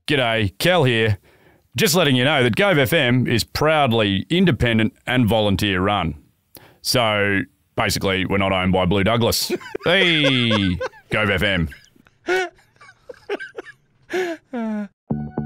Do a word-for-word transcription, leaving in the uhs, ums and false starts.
G'day, Kel here. Just letting you know that Gove F M is proudly independent and volunteer run. So basically, we're not owned by Blue Douglas. Hey, Gove F M.